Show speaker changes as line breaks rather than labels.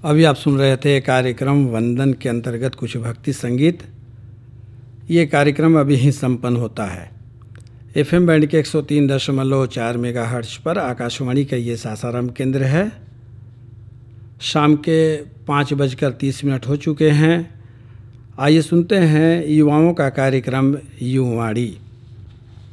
अभी आप सुन रहे थे कार्यक्रम वंदन के अंतर्गत कुछ भक्ति संगीत। ये कार्यक्रम अभी ही संपन्न होता है। एफएम बैंड के 103.4 मेगाहर्ट्ज पर आकाशवाणी का ये सासाराम केंद्र है। शाम के 5:30 हो चुके हैं। आइए सुनते हैं युवाओं का कार्यक्रम युवाणी।